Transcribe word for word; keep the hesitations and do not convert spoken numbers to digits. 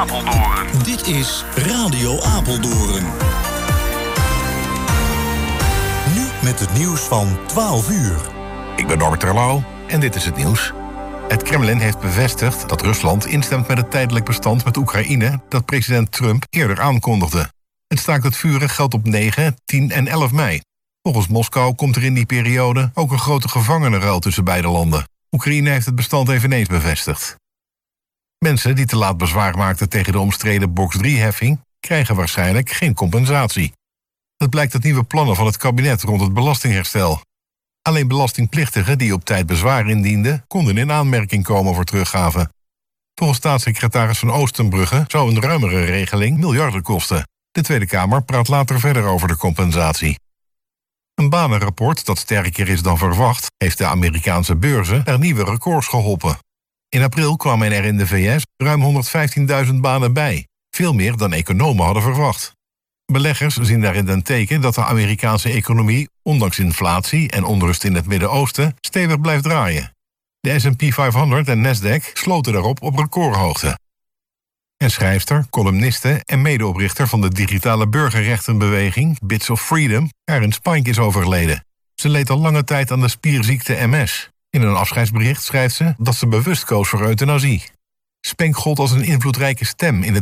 Apeldoorn. Dit is Radio Apeldoorn. Nu met het nieuws van twaalf uur. Ik ben Norbert Terlouw en dit is het nieuws. Het Kremlin heeft bevestigd dat Rusland instemt met het tijdelijk bestand met Oekraïne dat president Trump eerder aankondigde. Het staakt het vuren geldt op negen, tien en elf mei. Volgens Moskou komt er in die periode ook een grote gevangenenruil tussen beide landen. Oekraïne heeft het bestand eveneens bevestigd. Mensen die te laat bezwaar maakten tegen de omstreden box drie-heffing krijgen waarschijnlijk geen compensatie. Dat blijkt uit nieuwe plannen van het kabinet rond het belastingherstel. Alleen belastingplichtigen die op tijd bezwaar indienden konden in aanmerking komen voor teruggave. Volgens staatssecretaris Van Oostenbrugge zou een ruimere regeling miljarden kosten. De Tweede Kamer praat later verder over de compensatie. Een banenrapport dat sterker is dan verwacht heeft de Amerikaanse beurzen naar nieuwe records geholpen. In april kwamen er in de V S ruim honderdvijftienduizend banen bij, veel meer dan economen hadden verwacht. Beleggers zien daarin een teken dat de Amerikaanse economie, ondanks inflatie en onrust in het Midden-Oosten, stevig blijft draaien. De S en P vijfhonderd en Nasdaq sloten daarop op recordhoogte. En schrijfster, columniste en medeoprichter van de digitale burgerrechtenbeweging Bits of Freedom, Karen Spink, is overleden. Ze leed al lange tijd aan de spierziekte M S. In een afscheidsbericht schrijft ze dat ze bewust koos voor euthanasie. Spink gold als een invloedrijke stem in het